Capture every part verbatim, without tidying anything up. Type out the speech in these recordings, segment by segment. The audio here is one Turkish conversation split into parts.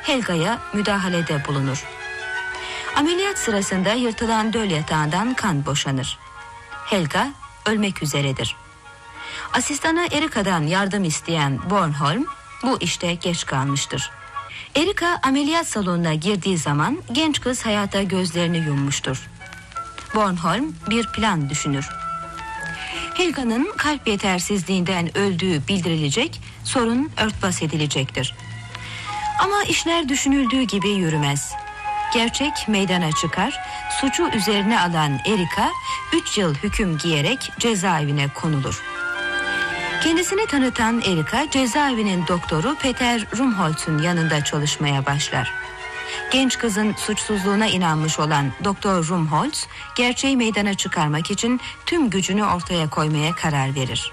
Helga'ya müdahalede bulunur. Ameliyat sırasında yırtılan döl yatağından kan boşanır. Helga ölmek üzeredir. Asistanı Erika'dan yardım isteyen Bornholm bu işte geç kalmıştır. Erika ameliyat salonuna girdiği zaman genç kız hayata gözlerini yummuştur. Bornholm bir plan düşünür. Helga'nın kalp yetersizliğinden öldüğü bildirilecek, sorun örtbas edilecektir. Ama işler düşünüldüğü gibi yürümez. Gerçek meydana çıkar, suçu üzerine alan Erika üç yıl hüküm giyerek cezaevine konulur. Kendisini tanıtan Erika cezaevinin doktoru Peter Rumholtz'un yanında çalışmaya başlar. Genç kızın suçsuzluğuna inanmış olan Doktor Rumholtz gerçeği meydana çıkarmak için tüm gücünü ortaya koymaya karar verir.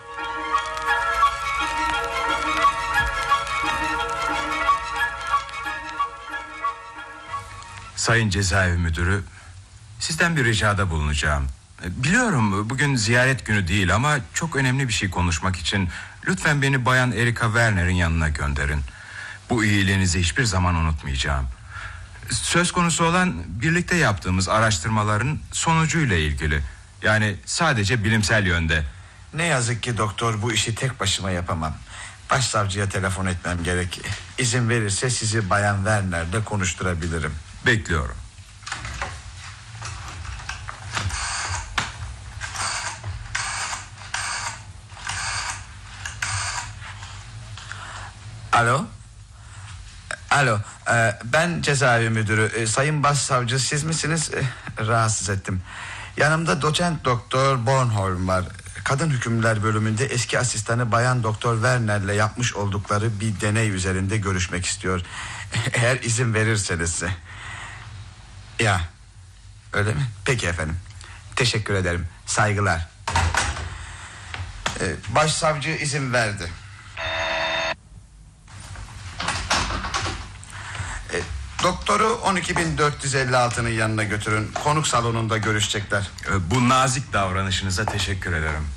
Sayın Cezaevi Müdürü, sizden bir ricada bulunacağım. Biliyorum bugün ziyaret günü değil ama çok önemli bir şey konuşmak için lütfen beni Bayan Erika Werner'in yanına gönderin. Bu iyiliğinizi hiçbir zaman unutmayacağım. Söz konusu olan birlikte yaptığımız araştırmaların sonucuyla ilgili. Yani sadece bilimsel yönde. Ne yazık ki doktor, bu işi tek başıma yapamam. Başsavcıya telefon etmem gerek. İzin verirse sizi Bayan Werner'le konuşturabilirim. Bekliyorum. Alo. Alo. Ee, ben cezaevi müdürü. Ee, Sayın Başsavcı siz misiniz? Ee, rahatsız ettim. Yanımda doçent doktor Bornholm var. Kadın hükümler bölümünde eski asistanı Bayan Doktor Werner'le yapmış oldukları bir deney üzerinde görüşmek istiyor. Eğer izin verirseniz. Ya. Öyle mi? Peki efendim. Teşekkür ederim. Saygılar. Ee, başsavcı izin verdi. Doktoru on iki bin dört yüz elli altının yanına götürün. Konuk salonunda görüşecekler. Bu nazik davranışınıza teşekkür ederim.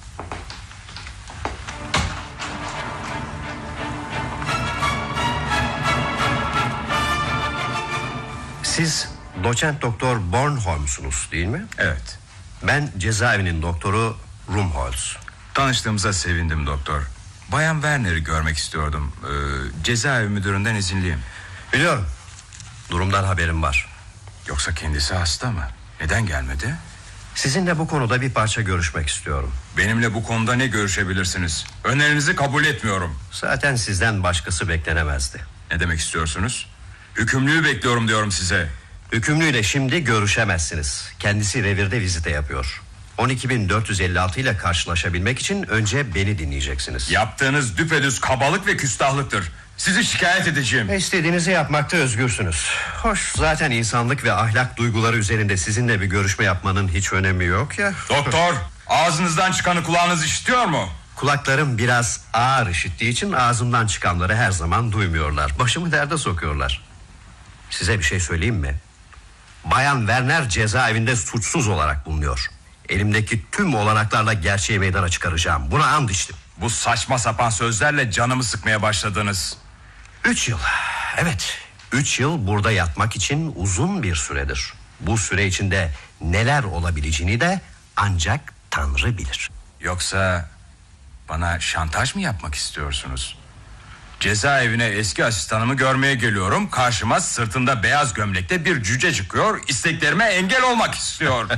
Siz doçent doktor Bornholm'sunuz değil mi? Evet. Ben cezaevinin doktoru Rumholtz. Tanıştığımıza sevindim doktor. Bayan Werner'i görmek istiyordum. Ee, cezaevi müdüründen izinliyim. Biliyorum. Durumdan haberim var. Yoksa kendisi hasta mı? Neden gelmedi? Sizinle bu konuda bir parça görüşmek istiyorum. Benimle bu konuda ne görüşebilirsiniz? Önerinizi kabul etmiyorum. Zaten sizden başkası beklenemezdi. Ne demek istiyorsunuz? Hükümlüyü bekliyorum diyorum size. Hükümlüyle şimdi görüşemezsiniz. Kendisi revirde vizite yapıyor. on iki bin dört yüz elli altı ile karşılaşabilmek için önce beni dinleyeceksiniz. Yaptığınız düpedüz kabalık ve küstahlıktır. Sizi şikayet edeceğim. İstediğinizi yapmakta özgürsünüz. Hoş, zaten insanlık ve ahlak duyguları üzerinde sizinle bir görüşme yapmanın hiç önemi yok ya. Doktor, ağzınızdan çıkanı kulağınız işitiyor mu? Kulaklarım biraz ağır işittiği için ağzımdan çıkanları her zaman duymuyorlar. Başımı derde sokuyorlar. Size bir şey söyleyeyim mi? Bayan Werner cezaevinde suçsuz olarak bulunuyor. Elimdeki tüm olanaklarla gerçeği meydana çıkaracağım. Buna and içtim. Bu saçma sapan sözlerle canımı sıkmaya başladınız. Üç yıl. Evet, üç yıl burada yatmak için uzun bir süredir. Bu süre içinde neler olabileceğini de ancak Tanrı bilir. Yoksa bana şantaj mı yapmak istiyorsunuz? Cezaevine eski asistanımı görmeye geliyorum. Karşıma sırtında beyaz gömlekte bir cüce çıkıyor. İsteklerime engel olmak istiyor.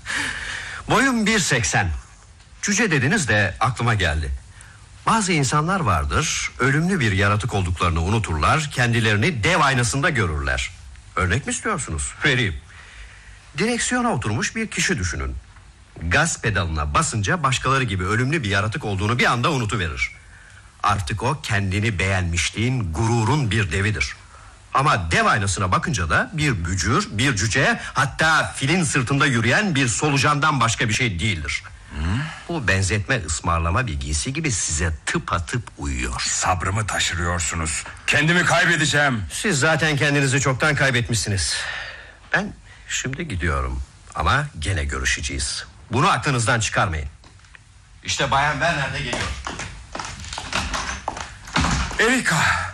Boyum bir seksen. Cüce dediniz de aklıma geldi. Bazı insanlar vardır, ölümlü bir yaratık olduklarını unuturlar, kendilerini dev aynasında görürler. Örnek mi istiyorsunuz? Vereyim. Direksiyona oturmuş bir kişi düşünün. Gaz pedalına basınca başkaları gibi ölümlü bir yaratık olduğunu bir anda unutuverir. Artık o kendini beğenmişliğin, gururun bir devidir. Ama dev aynasına bakınca da bir bücür, bir cüce, hatta filin sırtında yürüyen bir solucandan başka bir şey değildir. Hı? Bu benzetme ısmarlama bir giysi gibi size tıpatıp uyuyor. Sabrımı taşırıyorsunuz. Kendimi kaybedeceğim. Siz zaten kendinizi çoktan kaybetmişsiniz. Ben şimdi gidiyorum ama gene görüşeceğiz. Bunu aklınızdan çıkarmayın. İşte Bayan Werner de geliyor. Erika.